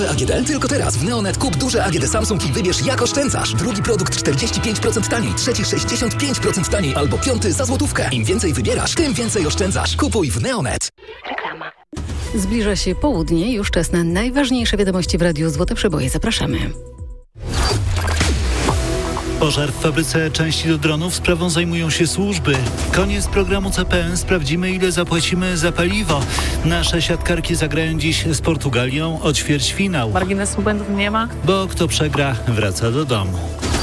AGD? Tylko teraz w Neonet kup duże AGD Samsung i wybierz, jak oszczędzasz. Drugi produkt 45% taniej, trzeci 65% taniej albo piąty za złotówkę. Im więcej wybierasz, tym więcej oszczędzasz. Kupuj w Neonet. Reklama. Zbliża się południe, już czas na najważniejsze wiadomości w Radiu Złote Przeboje. Zapraszamy. Pożar w fabryce części do dronów. Sprawą zajmują się służby. Koniec programu CPN. Sprawdzimy, ile zapłacimy za paliwo. Nasze siatkarki zagrają dziś z Portugalią o ćwierćfinał. Marginesu błędów nie ma. Bo kto przegra, wraca do domu.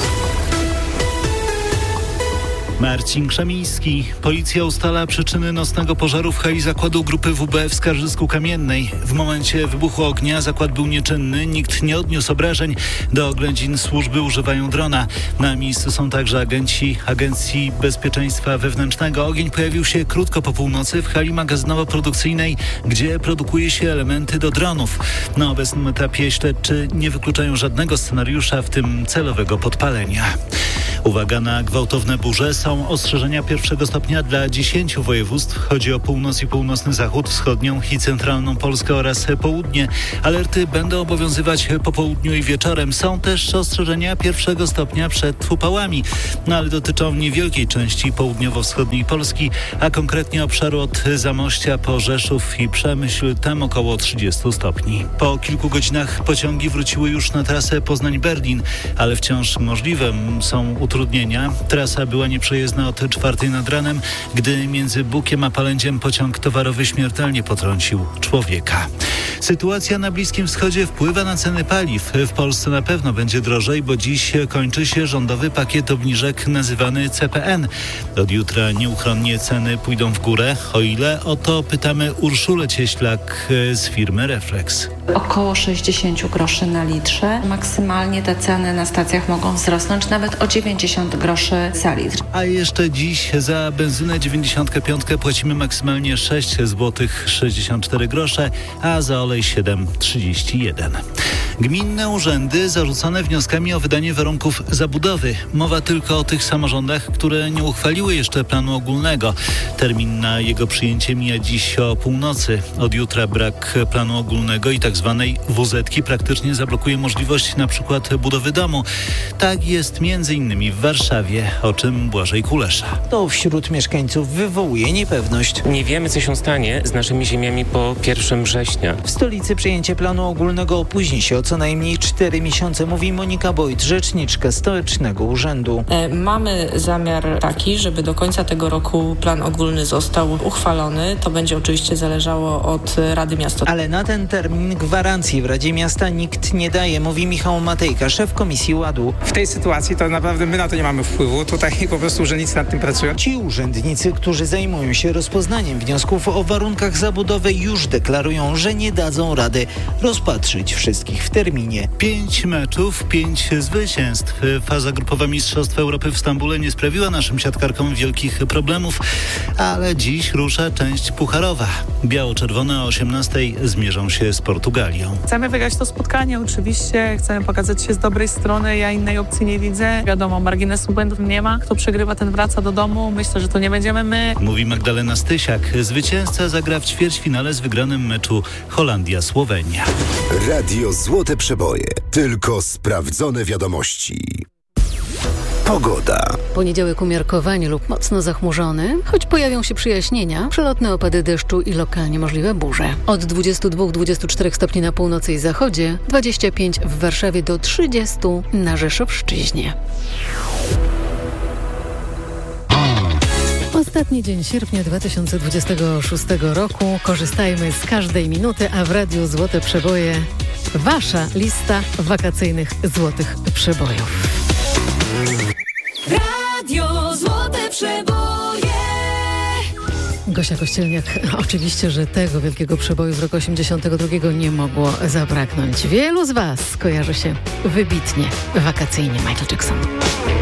Marcin Krzemiński. Policja ustala przyczyny nocnego pożaru w hali zakładu grupy WB w Skarżysku-Kamiennej. W momencie wybuchu ognia zakład był nieczynny, nikt nie odniósł obrażeń. Do oględzin służby używają drona. Na miejscu są także agenci Agencji Bezpieczeństwa Wewnętrznego. Ogień pojawił się krótko po północy w hali magazynowo-produkcyjnej, gdzie produkuje się elementy do dronów. Na obecnym etapie śledczy nie wykluczają żadnego scenariusza, w tym celowego podpalenia. Uwaga na gwałtowne burze. Są ostrzeżenia pierwszego stopnia dla 10 województw. Chodzi o północ i północny zachód, wschodnią i centralną Polskę oraz południe. Alerty będą obowiązywać po południu i wieczorem. Są też ostrzeżenia pierwszego stopnia przed upałami, ale dotyczą niewielkiej części południowo-wschodniej Polski, a konkretnie obszaru od Zamościa po Rzeszów i Przemyśl, tam około 30 stopni. Po kilku godzinach pociągi wróciły już na trasę Poznań-Berlin, ale wciąż możliwe są utrudnienia. Trasa była nieprzejezdna od 4 nad ranem, gdy między Bukiem a Palędziem pociąg towarowy śmiertelnie potrącił człowieka. Sytuacja na Bliskim Wschodzie wpływa na ceny paliw. W Polsce na pewno będzie drożej, bo dziś kończy się rządowy pakiet obniżek nazywany CPN. Od jutra nieuchronnie ceny pójdą w górę. O ile? O to pytamy Urszulę Cieślak z firmy Reflex. Około 60 groszy na litrze. Maksymalnie te ceny na stacjach mogą wzrosnąć nawet o 90 groszy za litr. A jeszcze dziś za benzynę 95 płacimy maksymalnie 6 zł 64 grosze, a za olej 7,31. Gminne urzędy zarzucone wnioskami o wydanie warunków zabudowy. Mowa tylko o tych samorządach, które nie uchwaliły jeszcze planu ogólnego. Termin na jego przyjęcie mija dziś o północy. Od jutra brak planu ogólnego i tak zwanej WZ-ki praktycznie zablokuje możliwość na przykład budowy domu. Tak jest m.in. w Warszawie, o czym Błażej Kulesza. To wśród mieszkańców wywołuje niepewność. Nie wiemy, co się stanie z naszymi ziemiami po 1 września. W stolicy przyjęcie planu ogólnego opóźni się o co najmniej 4 miesiące, mówi Monika Bojt, rzeczniczka Stołecznego Urzędu. Mamy zamiar taki, żeby do końca tego roku plan ogólny został uchwalony. To będzie oczywiście zależało od Rady Miasta. Ale na ten termin gwarancji w Radzie Miasta nikt nie daje, mówi Michał Matejka, szef Komisji Ładu. W tej sytuacji to naprawdę my na to nie mamy wpływu. Tutaj po prostu urzędnicy nad tym pracują. Ci urzędnicy, którzy zajmują się rozpoznaniem wniosków o warunkach zabudowy, już deklarują, że nie dadzą rady rozpatrzyć wszystkich w terminie. 5 meczów, 5 zwycięstw. Faza grupowa Mistrzostw Europy w Stambule nie sprawiła naszym siatkarkom wielkich problemów, ale dziś rusza część pucharowa. Biało-czerwone o 18:00 zmierzą się z Portugalią. Chcemy wygrać to spotkanie oczywiście, chcemy pokazać się z dobrej strony, ja innej opcji nie widzę. Wiadomo, marginesu błędów nie ma. Kto przegrywa, ten wraca do domu. Myślę, że to nie będziemy my. Mówi Magdalena Stysiak. Zwycięzca zagra w ćwierćfinale z wygranym meczu Holandia-Słowenia. Radio Złote Przeboje. Tylko sprawdzone wiadomości. Pogoda. Poniedziałek umiarkowanie lub mocno zachmurzony, choć pojawią się przyjaśnienia, przelotne opady deszczu i lokalnie możliwe burze. Od 22-24 stopni na północy i zachodzie, 25 w Warszawie do 30 na Rzeszowszczyźnie. Ostatni dzień sierpnia 2026 roku. Korzystajmy z każdej minuty, a w Radiu Złote Przeboje wasza lista wakacyjnych złotych przebojów. Radio Złote Przeboje. Gosia Kościelniak, oczywiście, że tego wielkiego przeboju z roku 82 nie mogło zabraknąć. Wielu z was kojarzy się wybitnie wakacyjnie Michael Jackson.